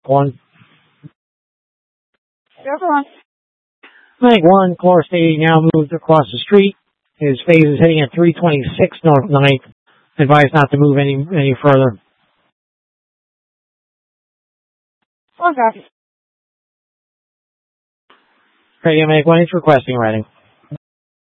1. Silver 1. Mike 1, course 80 now moved across the street. His phase is heading at 326 North 9th. Advised not to move any further. Full copy. Radio Mike 1 is requesting riding.